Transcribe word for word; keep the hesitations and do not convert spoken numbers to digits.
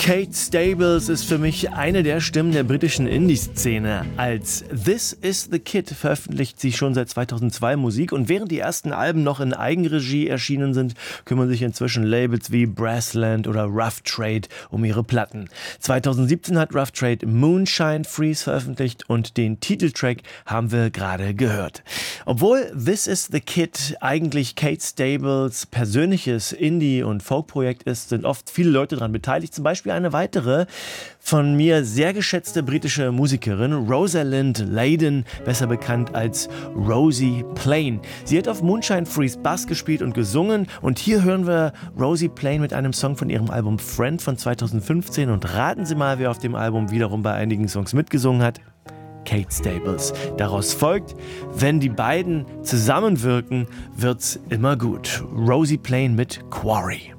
Kate Stables ist für mich eine der Stimmen der britischen Indie-Szene. Als This Is The Kid veröffentlicht sie schon seit zweitausendzwei Musik und während die ersten Alben noch in Eigenregie erschienen sind, kümmern sich inzwischen Labels wie Brassland oder Rough Trade um ihre Platten. zweitausendsiebzehn hat Rough Trade Moonshine Freeze veröffentlicht und den Titeltrack haben wir gerade gehört. Obwohl This Is The Kid eigentlich Kate Stables persönliches Indie- und Folkprojekt ist, sind oft viele Leute daran beteiligt. Zum Beispiel eine weitere von mir sehr geschätzte britische Musikerin, Rosalind Layden, besser bekannt als Rosie Plain. Sie hat auf Moonshine Freeze Bass gespielt und gesungen und hier hören wir Rosie Plain mit einem Song von ihrem Album Friend von zweitausendfünfzehn und raten Sie mal, wer auf dem Album wiederum bei einigen Songs mitgesungen hat. Kate Stables. Daraus folgt, wenn die beiden zusammenwirken, wird's immer gut. Rosie Plain mit Quarry.